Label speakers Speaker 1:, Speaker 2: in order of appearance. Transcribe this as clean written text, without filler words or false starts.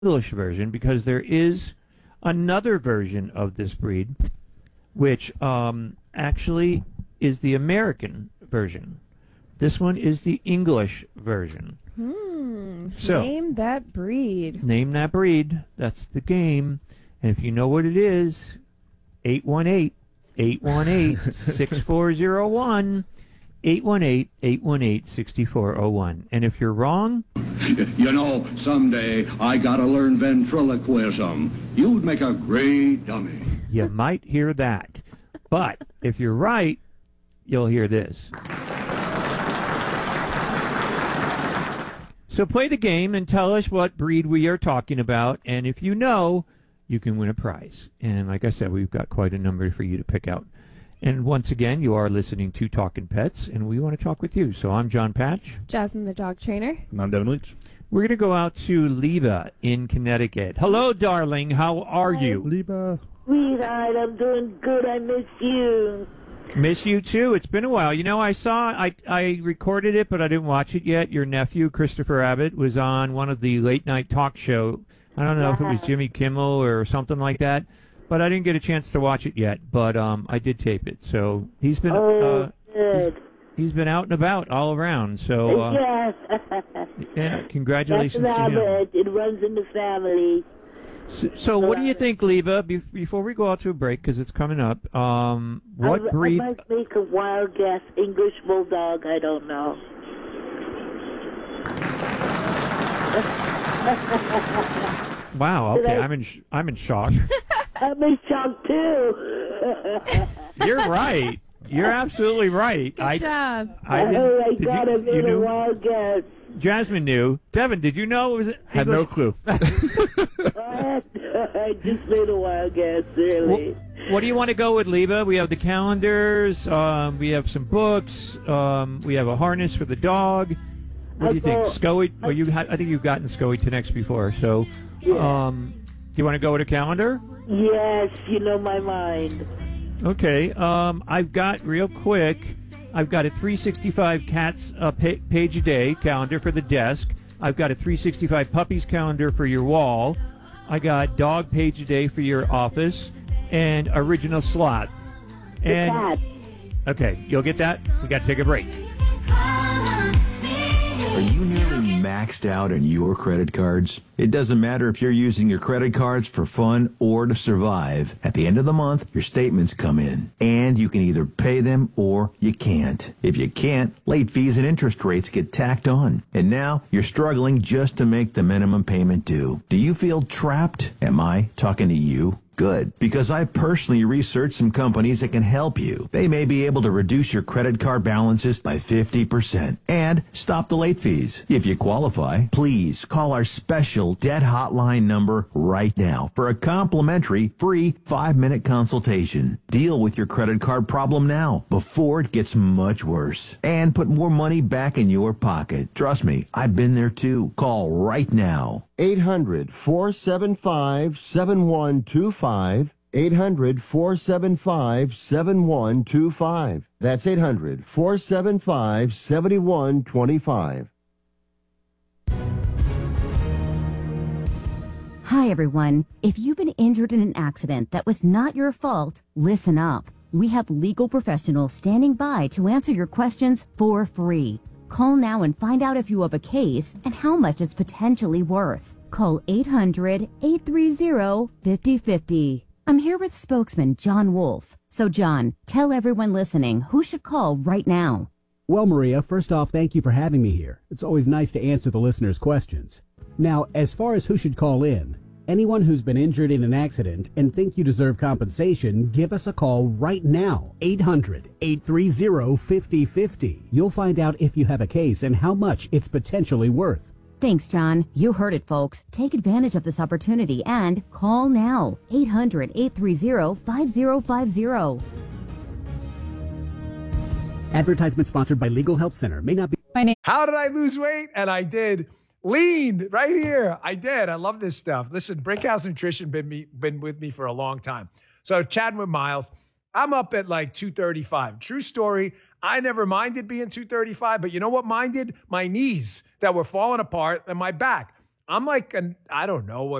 Speaker 1: English version because there is another version of this breed, which actually is the American version. This one is the English version.
Speaker 2: So, name that breed.
Speaker 1: Name that breed. That's the game. And if you know what it is, 818-818-6401. 818-818-6401. And if you're wrong...
Speaker 3: You know, someday I gotta learn ventriloquism. You'd make a great dummy.
Speaker 1: You might hear that. But if you're right, you'll hear this. So play the game and tell us what breed we are talking about. And if you know, you can win a prize. And like I said, we've got quite a number for you to pick out. And once again, you are listening to Talking Pets, and we want to talk with you. So I'm John Patch.
Speaker 2: Jasmine, the dog trainer.
Speaker 4: And I'm Devin Leach.
Speaker 1: We're going to go out to Leva in Connecticut. Hello, darling. How are you?
Speaker 4: Leva.
Speaker 5: Sweetheart, I'm doing good. I miss you.
Speaker 1: Miss you, too. It's been a while. You know, I recorded it, but I didn't watch it yet. Your nephew, Christopher Abbott, was on one of the late-night talk show. I don't know if it was Jimmy Kimmel or something like that. But I didn't get a chance to watch it yet. But I did tape it, so he's been
Speaker 5: good.
Speaker 1: He's been out and about all around. So
Speaker 5: yes,
Speaker 1: yeah, congratulations
Speaker 5: that's
Speaker 1: to him.
Speaker 5: It runs in the family.
Speaker 1: So what do you think, Leva? Before we go out to a break, because it's coming up, what breed?
Speaker 5: I might make a wild guess. English bulldog. I don't know.
Speaker 1: Wow. Okay, I'm in shock.
Speaker 5: I'm in shock too.
Speaker 1: You're right. You're absolutely right.
Speaker 2: Good job.
Speaker 5: I got a wild guess.
Speaker 1: Jasmine knew. Devin, did you know it was?
Speaker 4: Had no clue.
Speaker 5: I just made a wild guess, really.
Speaker 1: What do you want to go with, Leva? We have the calendars. We have some books. We have a harness for the dog. What do you think? SCOE? Well, I think you've gotten SCOE to next before. So,
Speaker 5: yeah.
Speaker 1: Do you want to go with a calendar?
Speaker 5: Yes, you know my mind.
Speaker 1: Okay. I've got real quick. I've got a 365 cats page a day calendar for the desk. I've got a 365 puppies calendar for your wall. I got dog page a day for your office and original slot. And okay, you'll get that. We got to take a break.
Speaker 6: Are you nearly maxed out on your credit cards? It doesn't matter if you're using your credit cards for fun or to survive. At the end of the month, your statements come in, and you can either pay them or you can't. If you can't, late fees and interest rates get tacked on. And now you're struggling just to make the minimum payment due. Do you feel trapped? Am I talking to you? Good, because I personally researched some companies that can help you. They may be able to reduce your credit card balances by 50% and stop the late fees. If you qualify, please call our special debt hotline number right now for a complimentary free 5-minute consultation. Deal with your credit card problem now before it gets much worse and put more money back in your pocket. Trust me, I've been there too. Call right now.
Speaker 7: 800-475-7125. 800-475-7125. That's 800-475-7125.
Speaker 8: Hi, everyone. If you've been injured in an accident that was not your fault, listen up. We have legal professionals standing by to answer your questions for free. Call now and find out if you have a case and how much it's potentially worth. Call 800-830-5050. I'm here with spokesman John Wolf. So, John, tell everyone listening who should call right now.
Speaker 9: Well, Maria, first off, thank you for having me here. It's always nice to answer the listeners' questions. Now, as far as who should call in, anyone who's been injured in an accident and think you deserve compensation, give us a call right now. 800-830-5050. You'll find out if you have a case and how much it's potentially worth.
Speaker 8: Thanks, John. You heard it, folks. Take advantage of this opportunity and call now. 800-830-5050.
Speaker 9: Advertisement sponsored by Legal Help Center. May not be...
Speaker 10: How did I lose weight? And I did. Lean right here. I did. I love this stuff. Listen, Brickhouse Nutrition been with me for a long time. So chatting with Miles, I'm up at like 235. True story. I never minded being 235, but you know what minded? My knees that were falling apart and my back. I'm like, I don't know,